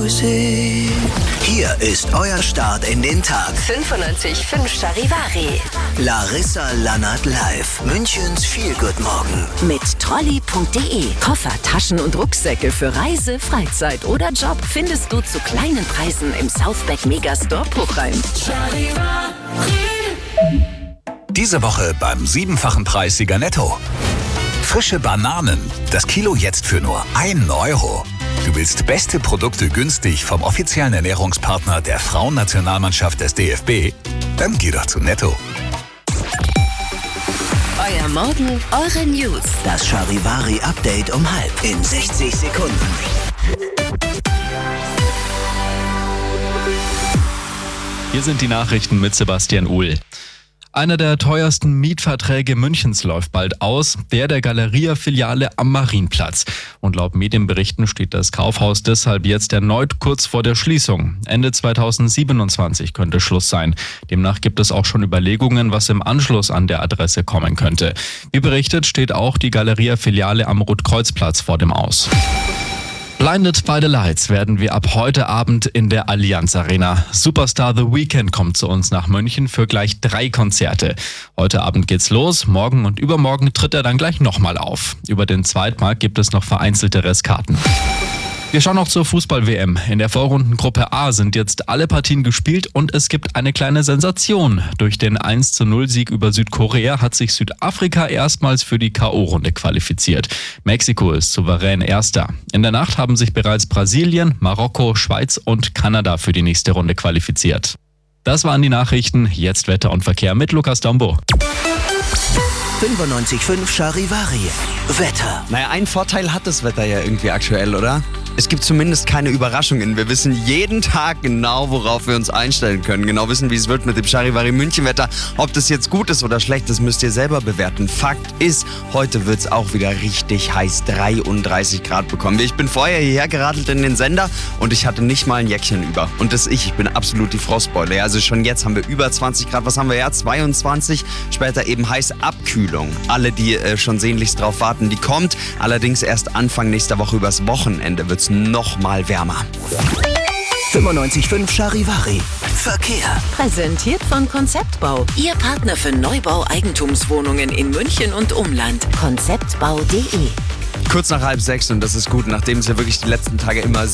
Musik. Hier ist euer Start in den Tag. 95.5 Charivari. Larissa Lannert live. Münchens Feel-Good-Morgen. Mit Trolley.de. Koffer, Taschen und Rucksäcke für Reise, Freizeit oder Job findest du zu kleinen Preisen im Southback Megastore Puchheim. Diese Woche beim 7-fachen Preissieger Netto. Frische Bananen. Das Kilo jetzt für nur 1 Euro. Du willst beste Produkte günstig vom offiziellen Ernährungspartner der Frauennationalmannschaft des DFB? Dann geh doch zu Netto. Euer Morgen, eure News. Das Charivari-Update um 12 in 60 Sekunden. Hier sind die Nachrichten mit Sebastian Uhl. Einer der teuersten Mietverträge Münchens läuft bald aus, der Galeria-Filiale am Marienplatz. Und laut Medienberichten steht das Kaufhaus deshalb jetzt erneut kurz vor der Schließung. Ende 2027 könnte Schluss sein. Demnach gibt es auch schon Überlegungen, was im Anschluss an der Adresse kommen könnte. Wie berichtet, steht auch die Galeria-Filiale am Rotkreuzplatz vor dem Aus. Blinded by the Lights werden wir ab heute Abend in der Allianz Arena. Superstar The Weeknd kommt zu uns nach München für gleich 3 Konzerte. Heute Abend geht's los, morgen und übermorgen tritt er dann gleich nochmal auf. Über den Zweitmarkt gibt es noch vereinzelte Restkarten. Wir schauen noch zur Fußball-WM. In der Vorrundengruppe A sind jetzt alle Partien gespielt und es gibt eine kleine Sensation. Durch den 1:0-Sieg über Südkorea hat sich Südafrika erstmals für die K.O.-Runde qualifiziert. Mexiko ist souverän Erster. In der Nacht haben sich bereits Brasilien, Marokko, Schweiz und Kanada für die nächste Runde qualifiziert. Das waren die Nachrichten. Jetzt Wetter und Verkehr mit Lukas Dombo. 95.5 Charivari. Wetter. Naja, einen Vorteil hat das Wetter ja irgendwie aktuell, oder? Es gibt zumindest keine Überraschungen. Wir wissen jeden Tag genau, worauf wir uns einstellen können. Genau wissen, wie es wird mit dem Charivari München-Wetter. Ob das jetzt gut ist oder schlecht, das müsst ihr selber bewerten. Fakt ist, heute wird es auch wieder richtig heiß. 33 Grad bekommen wir. Ich bin vorher hierher geradelt in den Sender und ich hatte nicht mal ein Jäckchen über. Und ich bin absolut die Frostbeule. Ja, also schon jetzt haben wir über 20 Grad. Was haben wir jetzt? 22. Später eben heiße Abkühlung. Alle, die schon sehnlichst drauf warten, die kommt. Allerdings erst Anfang nächster Woche übers Wochenende wird es noch mal wärmer. 95.5 Charivari. Verkehr. Präsentiert von Konzeptbau. Ihr Partner für Neubau Eigentumswohnungen in München und Umland. Konzeptbau.de. Kurz nach 5:30 und das ist gut, nachdem es ja wirklich die letzten Tage immer